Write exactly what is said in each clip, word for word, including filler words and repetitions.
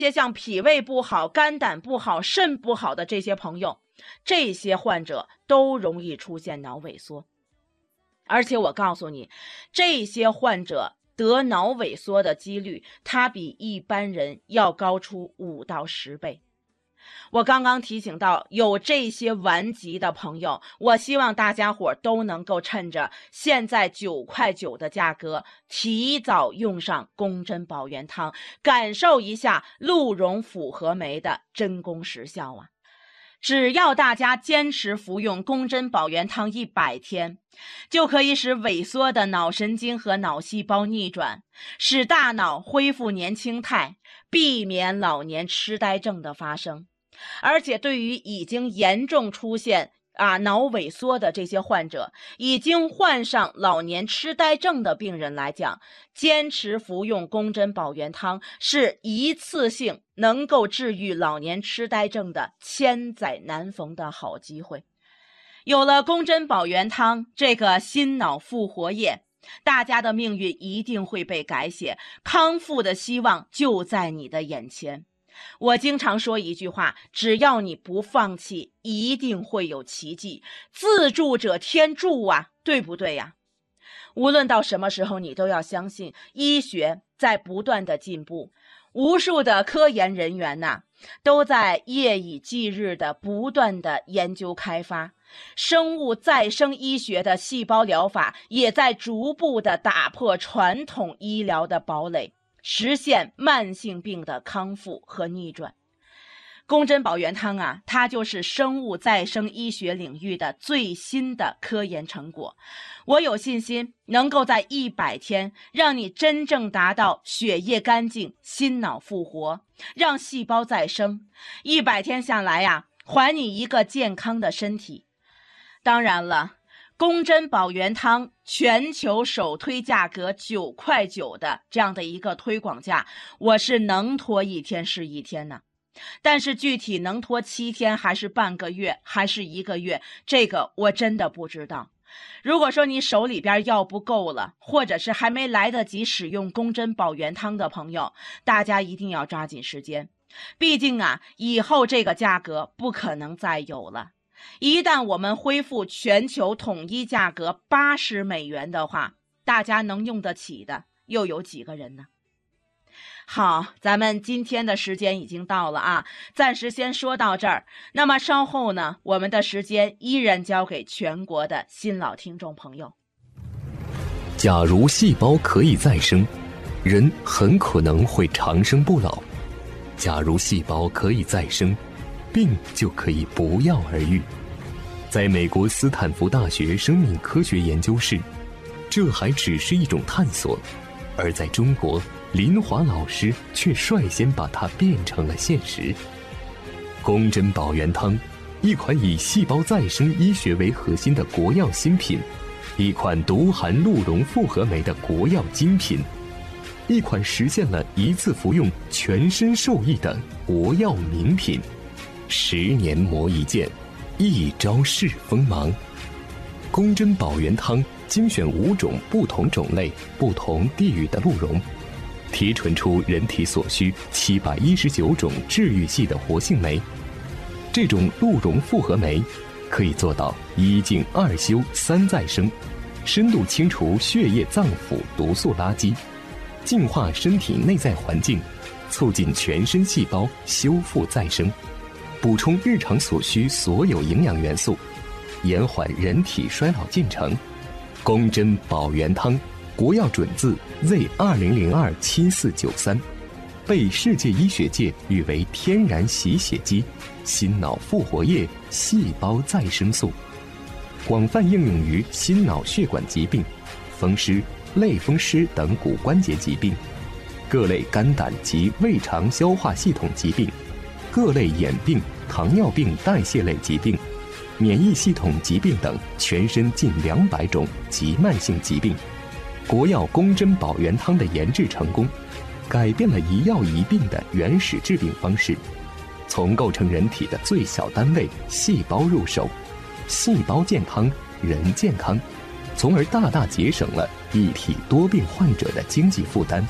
些像脾胃不好、肝胆不好、肾不好的这些朋友，这些患者都容易出现脑萎缩。而且我告诉你，这些患者得脑萎缩的几率，它比一般人要高出五到十倍。我刚刚提醒到有这些顽疾的朋友，我希望大家伙都能够趁着现在九块九的价格，提早用上宫针保元汤，感受一下鹿茸复合酶的真功实效啊！只要大家坚持服用宫针保元汤一百天，就可以使萎缩的脑神经和脑细胞逆转，使大脑恢复年轻态，避免老年痴呆症的发生。而且对于已经严重出现啊脑萎缩的这些患者，已经患上老年痴呆症的病人来讲，坚持服用宫针保元汤是一次性能够治愈老年痴呆症的千载难逢的好机会。有了宫针保元汤这个心脑复活液，大家的命运一定会被改写，康复的希望就在你的眼前。我经常说一句话，只要你不放弃，一定会有奇迹。自助者天助啊，对不对呀？无论到什么时候，你都要相信医学在不断的进步，无数的科研人员呐、啊，都在夜以继日的不断的研究开发，生物再生医学的细胞疗法也在逐步的打破传统医疗的堡垒，实现慢性病的康复和逆转。宫针保元汤啊，它就是生物再生医学领域的最新的科研成果。我有信心能够在一百天让你真正达到血液干净、心脑复活，让细胞再生。一百天下来呀、啊，还你一个健康的身体。当然了，宫针保元汤全球首推价格九块九的这样的一个推广价，我是能拖一天是一天呢。但是具体能拖七天还是半个月还是一个月，这个我真的不知道。如果说你手里边药不够了，或者是还没来得及使用宫针保元汤的朋友，大家一定要抓紧时间。毕竟啊，以后这个价格不可能再有了。一旦我们恢复全球统一价格八十美元的话，大家能用得起的又有几个人呢？好，咱们今天的时间已经到了啊，暂时先说到这儿。那么稍后呢，我们的时间依然交给全国的新老听众朋友。 假如细胞可以再生，人很可能会长生不老；假如细胞可以再生，病就可以不药而愈。在美国斯坦福大学生命科学研究室，这还只是一种探索，而在中国，林华老师却率先把它变成了现实。宫针保元汤，一款以细胞再生医学为核心的国药新品，一款独含鹿茸复合酶的国药精品，一款实现了一次服用全身受益的国药名品。十年磨一剑，一朝试锋芒。宫针保元汤精选五种不同种类、不同地域的鹿茸，提纯出人体所需七百一十九种治愈系的活性酶。这种鹿茸复合酶可以做到一净二修三再生，深度清除血液脏腑毒素垃圾，净化身体内在环境，促进全身细胞修复再生，补充日常所需所有营养元素，延缓人体衰老进程。宫针保元汤国药准字 Z 二零零二七四九三，被世界医学界誉为天然洗血机、心脑复活液、细胞再生素，广泛应用于心脑血管疾病、风湿、类风湿等骨关节疾病，各类肝胆及胃肠消化系统疾病，各类眼病、糖尿病代谢类疾病，免疫系统疾病等全身近两百种急慢性疾病。国药宫针保元汤的研制成功，改变了一药一病的原始治病方式，从构成人体的最小单位细胞入手，细胞健康，人健康，从而大大节省了一体多病患者的经济负担，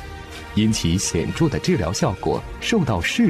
因其显著的治疗效果受到市